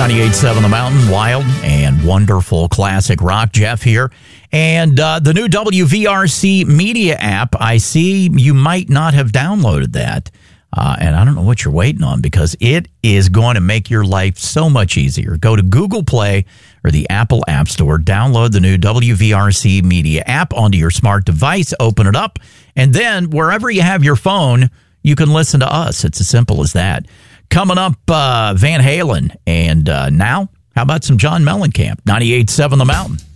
98.7 The Mountain, wild and wonderful classic rock. Jeff here. And the new WVRC Media app, I see you might not have downloaded that. And I don't know what you're waiting on, because it is going to make your life so much easier. Go to Google Play or the Apple App Store, download the new WVRC Media app onto your smart device, open it up, and then wherever you have your phone, you can listen to us. It's as simple as that. Coming up, Van Halen. And now, how about some John Mellencamp? 98.7 The Mountain.